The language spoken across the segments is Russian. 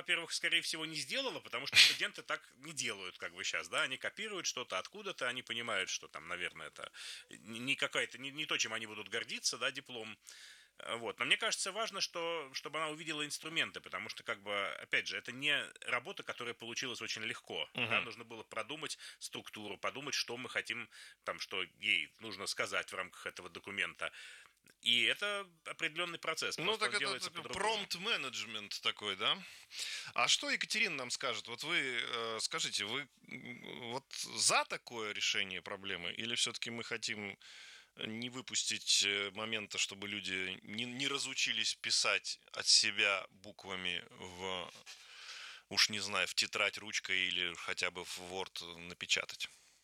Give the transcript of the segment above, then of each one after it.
во-первых, скорее всего, не сделала, потому что студенты так не делают, как бы сейчас, да, они копируют что-то откуда-то, они понимают, что там, наверное, это не какая-то, не то, чем они будут гордиться, да, диплом. Вот. Но мне кажется, важно, чтобы она увидела инструменты, потому что, как бы, опять же, это не работа, которая получилась очень легко. Да? Нужно было продумать структуру, подумать, что мы хотим, там, что ей нужно сказать в рамках этого документа. И это определенный процесс, Ну, просто так он это делается по-другому. промпт-менеджмент такой, да? А что Екатерина нам скажет? Вот вы скажите, вы вот за такое решение проблемы? Или все-таки мы хотим не выпустить момента, чтобы люди не разучились писать от себя буквами уж не знаю, в тетрадь ручкой или хотя бы в Word напечатать?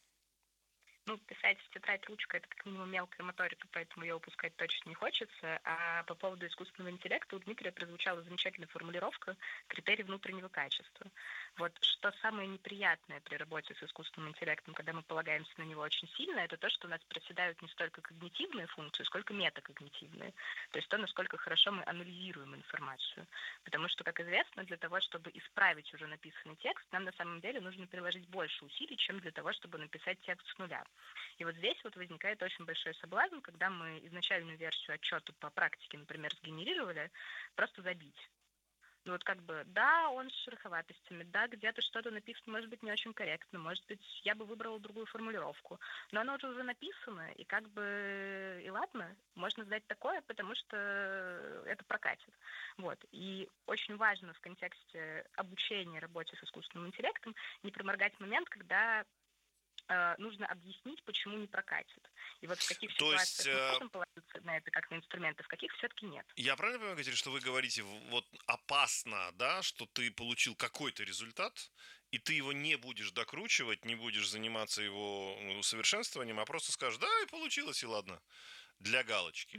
Ну, писать в тетрадь ручкой — это как минимум мелкая моторика, поэтому ее упускать точно не хочется. А по поводу искусственного интеллекта у Дмитрия прозвучала замечательная формулировка «критерий внутреннего качества». Вот что самое неприятное при работе с искусственным интеллектом, когда мы полагаемся на него очень сильно, это то, что у нас проседают не столько когнитивные функции, сколько метакогнитивные. То есть то, насколько хорошо мы анализируем информацию. Потому что, как известно, для того, чтобы исправить уже написанный текст, нам на самом деле нужно приложить больше усилий, чем для того, чтобы написать текст с нуля. И вот здесь вот возникает очень большой соблазн, когда мы изначальную версию отчета по практике, например, сгенерировали, просто забить. Ну вот как бы, да, он с шероховатостями, да, где-то что-то написано, может быть, не очень корректно, может быть, я бы выбрала другую формулировку, но оно уже написано, и как бы, и ладно, можно сдать такое, потому что это прокатит. Вот. И очень важно в контексте обучения работе с искусственным интеллектом не проморгать момент, когда нужно объяснить, почему не прокатит. И вот в каких То есть ситуациях мы можем положиться на это как на инструменты, в каких все-таки нет. я правильно понимаю, Катерина, что вы говорите, вот опасно, да, что ты получил какой-то результат, и ты его не будешь докручивать, не будешь заниматься его усовершенствованием, а просто скажешь, да, и получилось, и ладно, для галочки.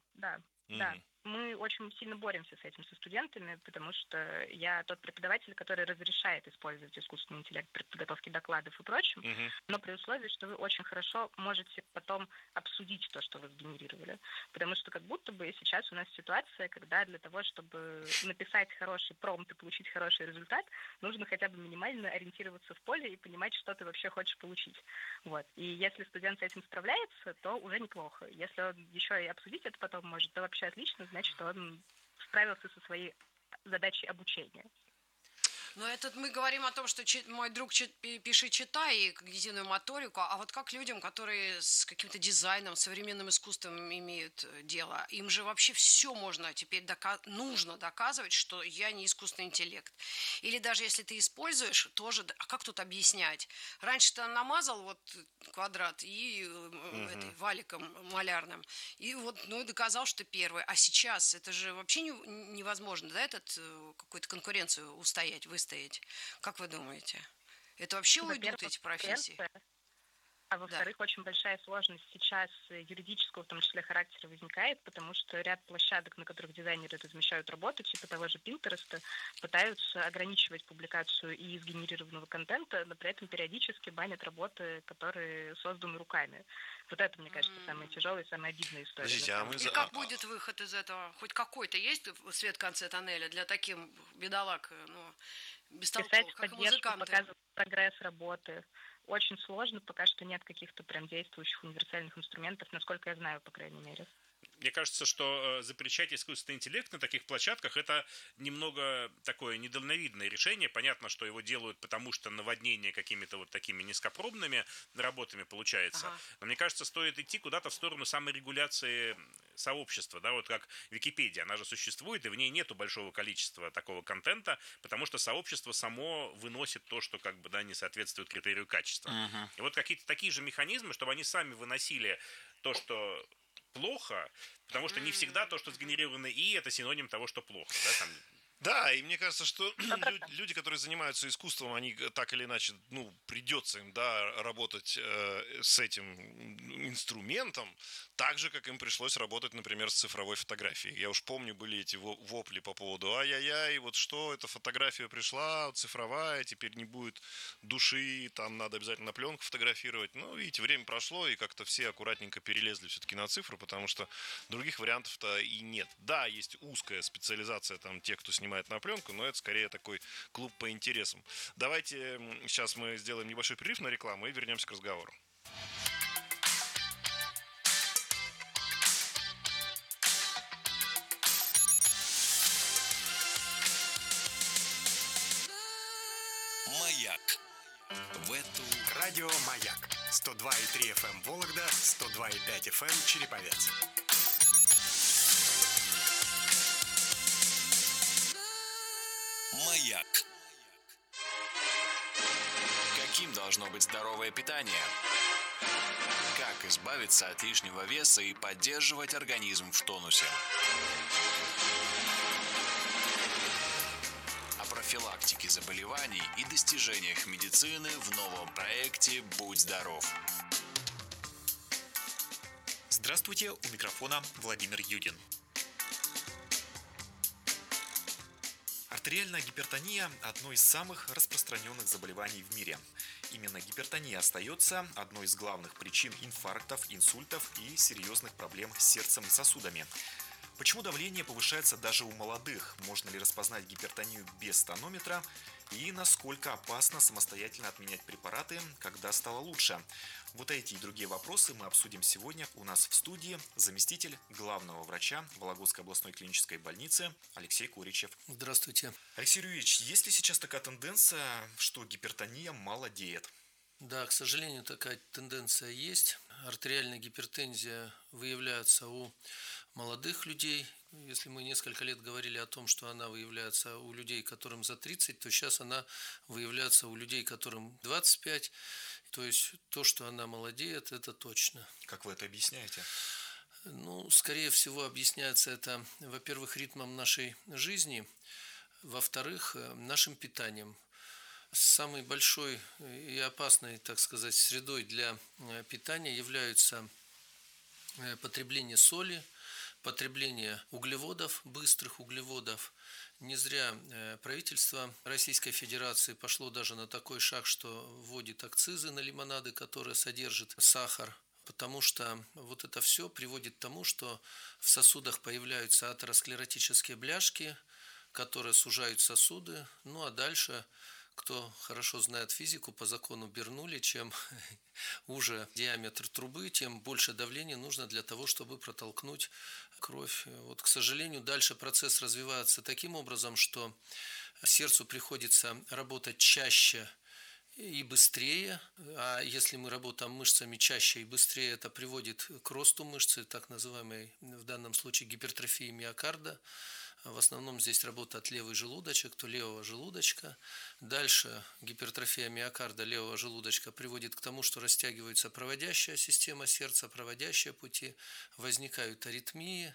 Да. Мы очень сильно боремся с этим, со студентами, потому что я тот преподаватель, который разрешает использовать искусственный интеллект при подготовке докладов и прочем, но при условии, что вы очень хорошо можете потом обсудить то, что вы сгенерировали. Потому что как будто бы сейчас у нас ситуация, когда для того, чтобы написать хороший промпт и получить хороший результат, нужно хотя бы минимально ориентироваться в поле и понимать, что ты вообще хочешь получить. Вот. И если студент с этим справляется, то уже неплохо. Если он еще и обсудить это потом может, то вообще отлично, значит, он справился со своей задачей обучения. Но это мы говорим о том, что мой друг пиши, читай и когнитивную моторику, а вот как людям, которые с каким-то дизайном, современным искусством имеют дело, им же вообще все можно теперь нужно доказывать, что я не искусственный интеллект. Или даже если ты используешь, тоже, а как тут объяснять? Раньше ты намазал вот квадрат и валиком малярным, и вот, ну, доказал, что ты первый. А сейчас это же вообще невозможно, да, какую-то конкуренцию устоять, выстоять. Как вы думаете? Это вообще уйдут эти профессии? А во-вторых, очень большая сложность сейчас юридического, в том числе, характера возникает, потому что ряд площадок, на которых дизайнеры размещают работу, типа того же Pinterest, пытаются ограничивать публикацию и сгенерированного контента, но при этом периодически банят работы, которые созданы руками. Вот это, мне кажется, самая тяжелая и самая обидная история. Подождите, И как будет выход из этого? Хоть какой-то есть свет в конце тоннеля для таких бедолаг, ну, бестолковых, как музыканты? Показывать прогресс работы. Очень сложно, пока что нет каких-то прям действующих универсальных инструментов, насколько я знаю, по крайней мере. Мне кажется, что запрещать искусственный интеллект на таких площадках — это немного такое недальновидное решение. Понятно, что его делают, потому что наводнение какими-то вот такими низкопробными работами получается. Ага. Но мне кажется, стоит идти куда-то в сторону саморегуляции сообщества. Да? Вот как Википедия, она же существует, и в ней нету большого количества такого контента, потому что сообщество само выносит то, что как бы, да, не соответствует критерию качества. И вот какие-то такие же механизмы, чтобы они сами выносили то, что плохо, потому что не всегда то, что сгенерировано ИИ, это синоним того, что плохо. Да, там... Да, и мне кажется, что люди, которые занимаются искусством, они так или иначе, ну, придется им, да, работать с этим инструментом, так же, как им пришлось работать, например, с цифровой фотографией. Я уж помню, были эти вопли по поводу ай-яй-яй, вот что, эта фотография пришла, цифровая, теперь не будет души, там надо обязательно на пленку фотографировать. Ну, видите, время прошло, и как-то все аккуратненько перелезли все-таки на цифру, потому что других вариантов-то и нет. Да, есть узкая специализация, там, тех, кто снимает снимает на пленку, но это скорее такой клуб по интересам. Давайте сейчас мы сделаем небольшой перерыв на рекламу и вернемся к разговору. Маяк. В эту... Радио «Маяк». 102,3 FM Вологда, 102,5 FM Череповец. Маяк. Каким должно быть здоровое питание? Как избавиться от лишнего веса и поддерживать организм в тонусе? О профилактике заболеваний и достижениях медицины в новом проекте «Будь здоров». Здравствуйте, у микрофона Владимир Юдин. Артериальная гипертония – одно из самых распространенных заболеваний в мире. Именно гипертония остается одной из главных причин инфарктов, инсультов и серьезных проблем с сердцем и сосудами. Почему давление повышается даже у молодых? Можно ли распознать гипертонию без тонометра? И насколько опасно самостоятельно отменять препараты, когда стало лучше? Вот эти и другие вопросы мы обсудим сегодня у нас в студии заместитель главного врача Вологодской областной клинической больницы Алексей Куричев. Здравствуйте. Алексей Юрьевич, есть ли сейчас такая тенденция, что гипертония молодеет? Да, к сожалению, такая тенденция есть. Артериальная гипертензия выявляется у молодых людей. Если мы несколько лет говорили о том, что она выявляется у людей, которым за 30, то сейчас она выявляется у людей, которым 25. То есть то, что она молодеет, это точно. Как вы это объясняете? Скорее всего, объясняется это, во-первых, ритмом нашей жизни, во-вторых, нашим питанием. Самой большой и опасной, так сказать, средой для питания являются потребление соли, потребление углеводов, быстрых углеводов. Не зря правительство Российской Федерации пошло даже на такой шаг, что вводит акцизы на лимонады, которые содержат сахар, потому что вот это все приводит к тому, что в сосудах появляются атеросклеротические бляшки, которые сужают сосуды, а дальше... Кто хорошо знает физику, по закону Бернулли, чем уже диаметр трубы, тем больше давления нужно для того, чтобы протолкнуть кровь. Вот, к сожалению, дальше процесс развивается таким образом, что сердцу приходится работать чаще и быстрее, а если мы работаем мышцами чаще и быстрее, это приводит к росту мышцы, так называемой в данном случае гипертрофии миокарда. В основном здесь работает левый желудочек, то левого желудочка. Дальше гипертрофия миокарда левого желудочка приводит к тому, что растягивается проводящая система сердца, проводящие пути, возникают аритмии,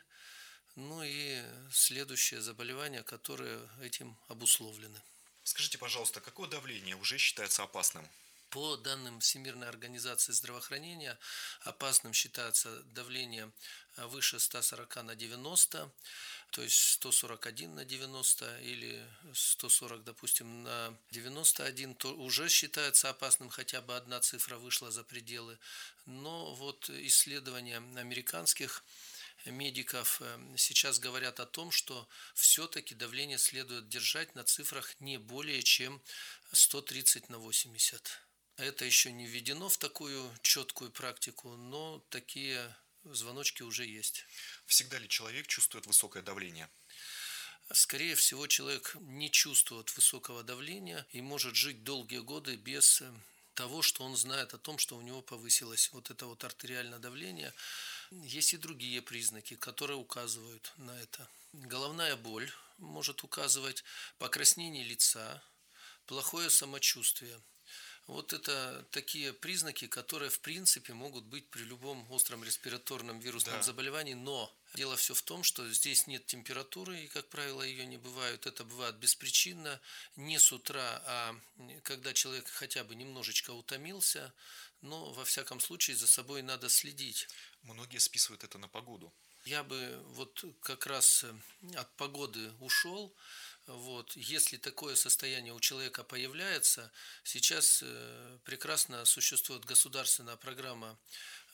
и следующие заболевания, которые этим обусловлены. Скажите, пожалуйста, какое давление уже считается опасным? По данным Всемирной организации здравоохранения, опасным считается давление выше 140 на 90, то есть 141 на 90 или 140, допустим, на 91, то уже считается опасным, хотя бы одна цифра вышла за пределы. Но вот исследования американских медиков сейчас говорят о том, что все-таки давление следует держать на цифрах не более чем 130 на 80. Это еще не введено в такую четкую практику, но такие звоночки уже есть. Всегда ли человек чувствует высокое давление? Скорее всего, человек не чувствует высокого давления и может жить долгие годы без того, что он знает о том, что у него повысилось вот это вот артериальное давление. Есть и другие признаки, которые указывают на это. Головная боль может указывать, покраснение лица, плохое самочувствие. Вот это такие признаки, которые в принципе могут быть при любом остром респираторном вирусном заболевании, но дело все в том, что здесь нет температуры, и, как правило, ее не бывает. Это бывает беспричинно, не с утра, а когда человек хотя бы немножечко утомился, но, во всяком случае, за собой надо следить. Многие списывают это на погоду. Я бы вот как раз от погоды ушел. Вот. Если такое состояние у человека появляется, сейчас прекрасно существует государственная программа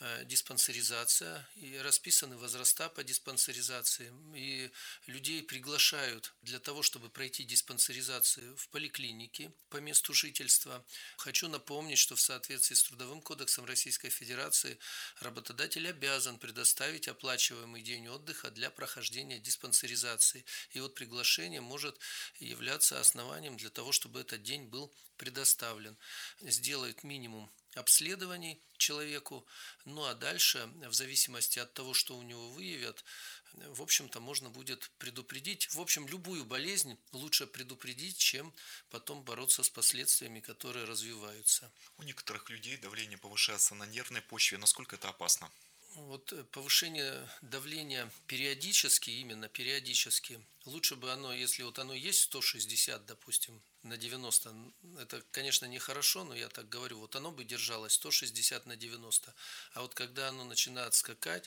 диспансеризация, и расписаны возраста по диспансеризации, и людей приглашают для того, чтобы пройти диспансеризацию в поликлинике по месту жительства. Хочу напомнить, что в соответствии с Трудовым кодексом Российской Федерации работодатель обязан предоставить оплачиваемый день отдыха для прохождения диспансеризации. И вот приглашение может являться основанием для того, чтобы этот день был предоставлен. Сделают минимум обследований человеку, ну а дальше, в зависимости от того, что у него выявят, в общем-то, можно будет предупредить. В общем, любую болезнь лучше предупредить, чем потом бороться с последствиями, которые развиваются. У некоторых людей давление повышается на нервной почве. Насколько это опасно? Вот повышение давления периодически, именно периодически, лучше бы оно, если вот оно есть 160, допустим, на 90, это, конечно, нехорошо, но я так говорю, вот оно бы держалось 160 на 90, а вот когда оно начинает скакать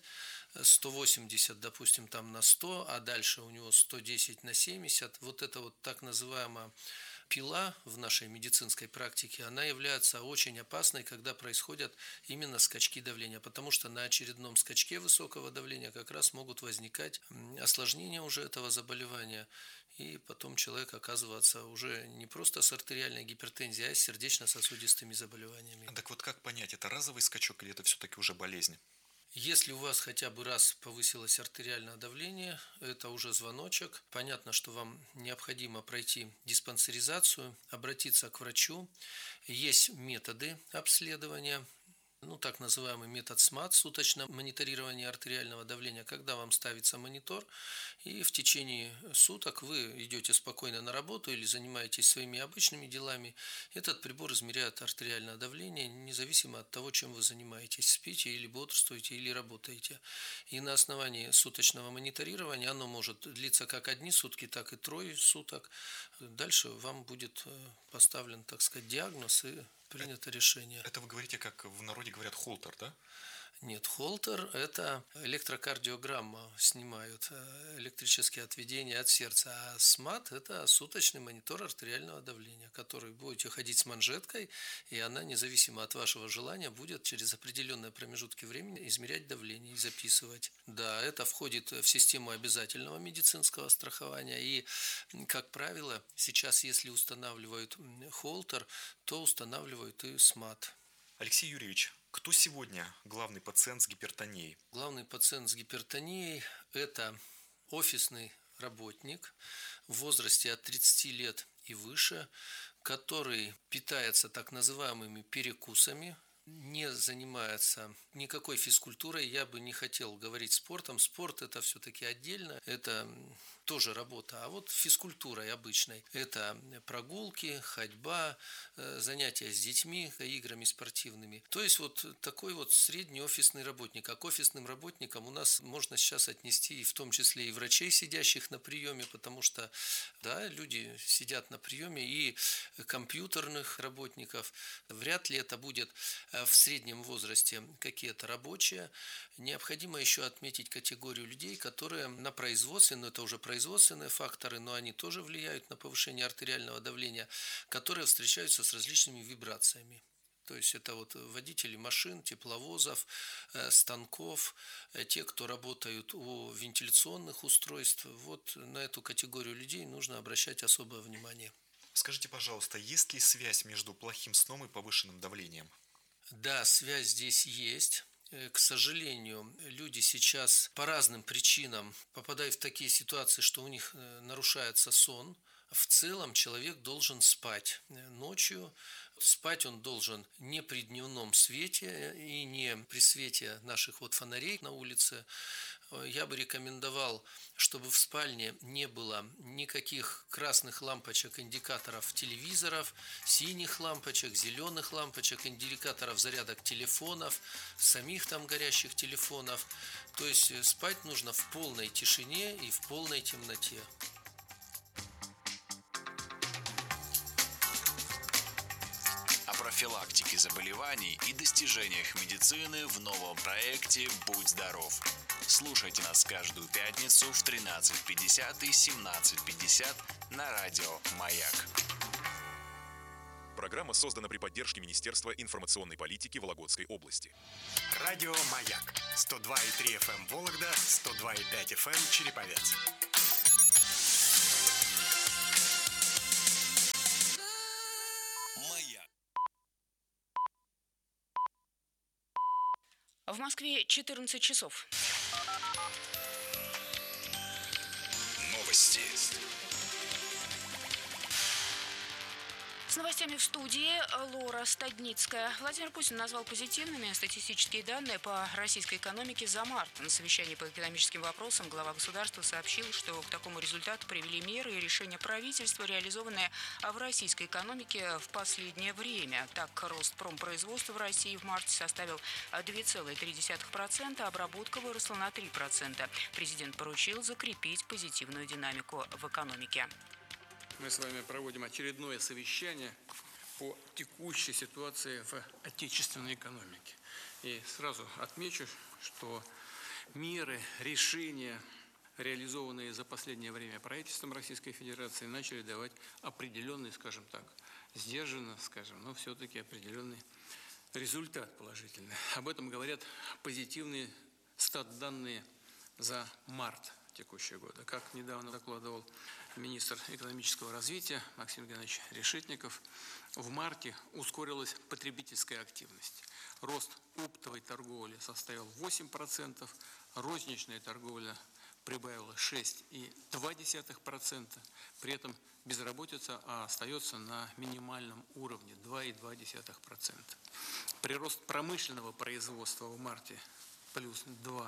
180, допустим, там на 100, а дальше у него 110 на 70, вот это вот так называемая пила в нашей медицинской практике, она является очень опасной, когда происходят именно скачки давления, потому что на очередном скачке высокого давления как раз могут возникать осложнения уже этого заболевания, и потом человек оказывается уже не просто с артериальной гипертензией, а с сердечно-сосудистыми заболеваниями. Так вот как понять, это разовый скачок или это все-таки уже болезнь? Если у вас хотя бы раз повысилось артериальное давление, это уже звоночек. Понятно, что вам необходимо пройти диспансеризацию, обратиться к врачу. Есть методы обследования. Так называемый метод СМАТ, суточное мониторирование артериального давления, когда вам ставится монитор, и в течение суток вы идете спокойно на работу или занимаетесь своими обычными делами. Этот прибор измеряет артериальное давление, независимо от того, чем вы занимаетесь, спите или бодрствуете, или работаете. И на основании суточного мониторирования оно может длиться как одни сутки, так и 3 суток. Дальше вам будет поставлен, так сказать, диагноз и принято решение. Это вы говорите, как в народе говорят, холтер, да? Нет, холтер – это электрокардиограмма, снимают электрические отведения от сердца, а СМАТ – это суточный монитор артериального давления, который будете ходить с манжеткой, и она, независимо от вашего желания, будет через определенные промежутки времени измерять давление и записывать. Да, это входит в систему обязательного медицинского страхования, и, как правило, сейчас, если устанавливают холтер, то устанавливают и СМАТ. Алексей Юрьевич, кто сегодня главный пациент с гипертонией? Главный пациент с гипертонией – это офисный работник в возрасте от 30 лет и выше, который питается так называемыми перекусами, не занимается никакой физкультурой. Я бы не хотел говорить спортом. Спорт – это все-таки отдельно, это тоже работа. А вот физкультурой обычной – это прогулки, ходьба, занятия с детьми, играми спортивными. То есть вот такой вот средний офисный работник. А к офисным работникам у нас можно сейчас отнести и в том числе и врачей, сидящих на приеме, потому что, да, люди сидят на приеме, и компьютерных работников. Вряд ли это будет в среднем возрасте какие-то рабочие. Необходимо еще отметить категорию людей, которые на производстве, но это уже производственные факторы, но они тоже влияют на повышение артериального давления, которые встречаются с различными вибрациями. То есть это вот водители машин, тепловозов, станков, те, кто работают у вентиляционных устройств. Вот на эту категорию людей нужно обращать особое внимание. Скажите, пожалуйста, есть ли связь между плохим сном и повышенным давлением? Да, связь здесь есть. К сожалению, люди сейчас по разным причинам попадают в такие ситуации, что у них нарушается сон. В целом человек должен спать ночью. Спать он должен не при дневном свете и не при свете наших вот фонарей на улице. Я бы рекомендовал, чтобы в спальне не было никаких красных лампочек, индикаторов телевизоров, синих лампочек, зеленых лампочек, индикаторов зарядок телефонов, самих там горящих телефонов. То есть спать нужно в полной тишине и в полной темноте. О профилактике заболеваний и достижениях медицины в новом проекте «Будь здоров». Слушайте нас каждую пятницу в 13:50 и 17:50 на радио «Маяк». Программа Программа создана при поддержке Министерства информационной политики Вологодской области. Радио «Маяк» 102,3 FM Вологда, 102,5 FM Череповец. Маяк. В Москве 14 часов. Новости. С новостями в студии Лора Стадницкая. Владимир Путин назвал позитивными статистические данные по российской экономике за март. На совещании по экономическим вопросам глава государства сообщил, что к такому результату привели меры и решения правительства, реализованные в российской экономике в последнее время. Так, рост промпроизводства в России в марте составил 2,3%, а обработка выросла на 3%. Президент поручил закрепить позитивную динамику в экономике. Мы с вами проводим очередное совещание по текущей ситуации в отечественной экономике. И сразу отмечу, что меры, решения, реализованные за последнее время правительством Российской Федерации, начали давать определенный, скажем так, сдержанно, скажем, но все-таки определенный результат положительный. Об этом говорят позитивные стат-данные за март текущего года. Как недавно докладывал министр экономического развития Максим Геннадьевич Решетников, в марте ускорилась потребительская активность. Рост оптовой торговли составил 8%, розничная торговля прибавила 6,2%, при этом безработица остается на минимальном уровне 2,2%. Прирост промышленного производства в марте плюс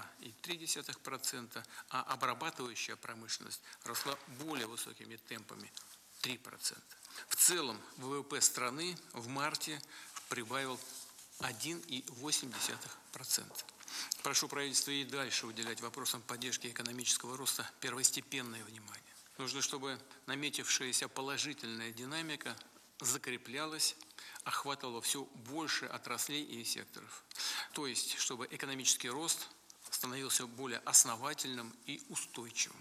2,3%, а обрабатывающая промышленность росла более высокими темпами 3%. В целом ВВП страны в марте прибавил 1,8%. Прошу правительство и дальше уделять вопросам поддержки экономического роста первостепенное внимание. Нужно, чтобы наметившаяся положительная динамика закреплялась, охватывала все больше отраслей и секторов. То есть, чтобы экономический рост становился более основательным и устойчивым.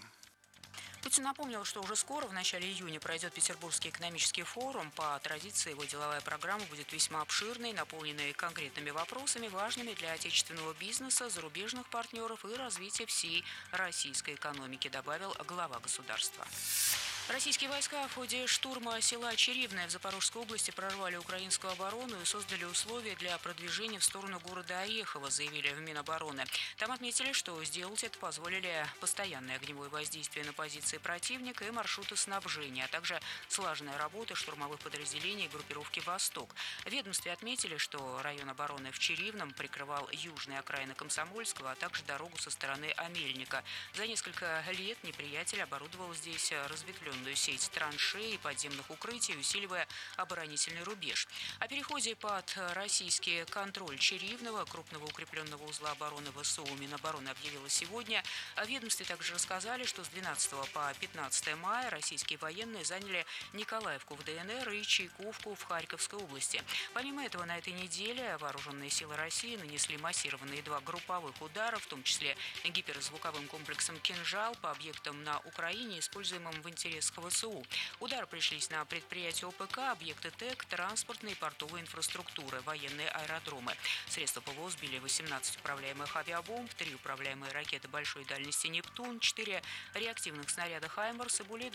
Путин напомнил, что уже скоро, в начале июня, пройдет Петербургский экономический форум. По традиции его деловая программа будет весьма обширной, наполненной конкретными вопросами, важными для отечественного бизнеса, зарубежных партнеров и развития всей российской экономики, добавил глава государства. Российские войска в ходе штурма села Черивное в Запорожской области прорвали украинскую оборону и создали условия для продвижения в сторону города Орехово, заявили в Минобороны. Там отметили, что сделать это позволили постоянное огневое воздействие на позиции противника и маршруты снабжения, а также слаженная работа штурмовых подразделений группировки «Восток». В ведомстве отметили, что район обороны в Черивном прикрывал южные окраины Комсомольского, а также дорогу со стороны Амельника. За несколько лет неприятель оборудовал здесь разветвленную сеть траншей и подземных укрытий, усиливая оборонительный рубеж. О переходе под российский контроль Черивного, крупного укрепленного узла обороны ВСУ, Минобороны объявила сегодня. В ведомстве также рассказали, что с 12 по 15 мая российские военные заняли Николаевку в ДНР и Чайковку в Харьковской области. Помимо этого, на этой неделе вооруженные силы России нанесли массированные 2 групповых удара, в том числе гиперзвуковым комплексом «Кинжал» по объектам на Украине, используемым в интересах ВСУ. Удары пришлись на предприятия ОПК, объекты ТЭК, транспортной и портовой инфраструктуры, военные аэродромы. Средства ПВО сбили 18 управляемых авиабомб, 3 управляемые ракеты большой дальности «Нептун», 4 реактивных снаряда «Хаймарс» и более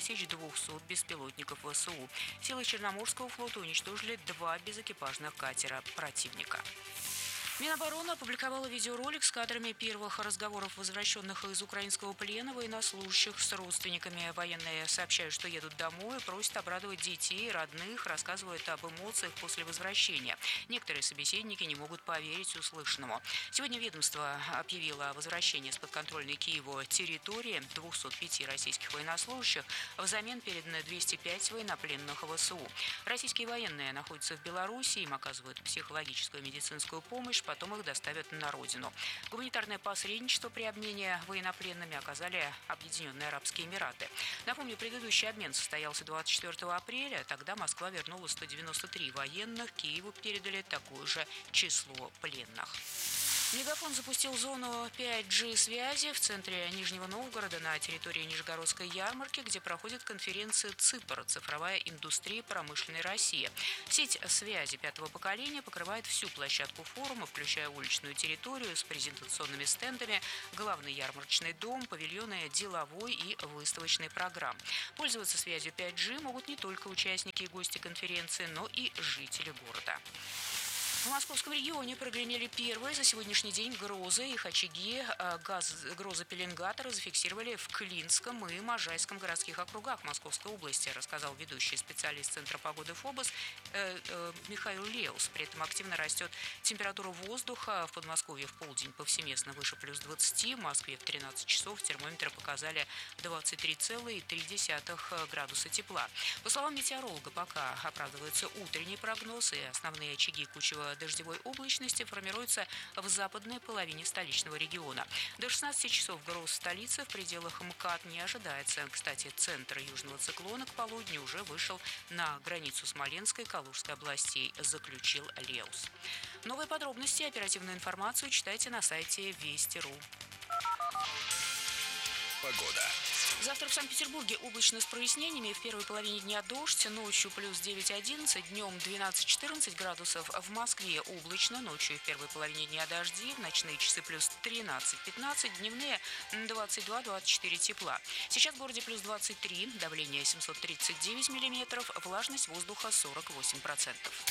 2200 беспилотников ВСУ. Силы Черноморского флота уничтожили 2 безэкипажных катера противника. Минобороны опубликовала видеоролик с кадрами первых разговоров возвращенных из украинского плена военнослужащих с родственниками. Военные сообщают, что едут домой, просят обрадовать детей, родных, рассказывают об эмоциях после возвращения. Некоторые собеседники не могут поверить услышанному. Сегодня ведомство объявило о возвращении с подконтрольной Киеву территории 205 российских военнослужащих. Взамен переданы 205 военнопленных ВСУ. Российские военные находятся в Беларуси, им оказывают психологическую и медицинскую помощь, потом их доставят на родину. Гуманитарное посредничество при обмене военнопленными оказали Объединенные Арабские Эмираты. Напомню, предыдущий обмен состоялся 24 апреля. Тогда Москва вернула 193 военных. Киеву передали такое же число пленных. Мегафон запустил зону 5G связи в центре Нижнего Новгорода на территории Нижегородской ярмарки, где проходит конференция ЦИПР «Цифровая индустрия промышленной России». Сеть связи пятого поколения покрывает всю площадку форума, включая уличную территорию с презентационными стендами, главный ярмарочный дом, павильоны деловой и выставочной программ. Пользоваться связью 5G могут не только участники и гости конференции, но и жители города. В московском регионе прогремели первые за сегодняшний день грозы. Их очаги грозопеленгатора зафиксировали в Клинском и Можайском городских округах Московской области, рассказал ведущий специалист Центра погоды ФОБОС Михаил Леус. При этом активно растет температура воздуха. В Подмосковье в полдень повсеместно выше плюс 20, в Москве в 13 часов термометры показали 23,3 градуса тепла. По словам метеоролога, пока оправдывается утренний прогноз, и основные очаги кучево-дождевой облачности формируются в западной половине столичного региона. До 16 часов гроз в столице в пределах МКАД не ожидается. Кстати, центр южного циклона к полудню уже вышел на границу Смоленской и Калужской областей, заключил Леус. Новые подробности и оперативную информацию читайте на сайте Вести.ру. Погода. Завтра в Санкт-Петербурге облачно с прояснениями. В первой половине дня дождь, ночью плюс 9-11, днем 12-14 градусов. В Москве облачно, ночью в первой половине дня дожди, в ночные часы плюс 13-15, дневные 22-24 тепла. Сейчас в городе плюс 23, давление 739 миллиметров, влажность воздуха 48%.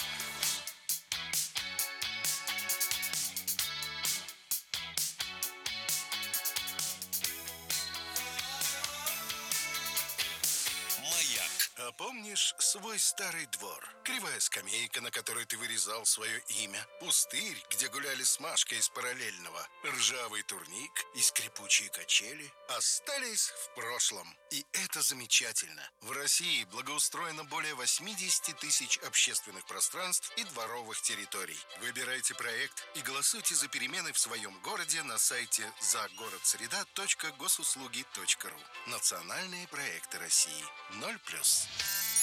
А помнишь свой старый двор? Кривая скамейка, на которой ты вырезал свое имя. Пустырь, где гуляли с Машкой из параллельного. Ржавый турник и скрипучие качели остались в прошлом. И это замечательно. В России благоустроено более 80 тысяч общественных пространств и дворовых территорий. Выбирайте проект и голосуйте за перемены в своем городе на сайте загородсреда.госуслуги.ру. Национальные проекты России. 0+.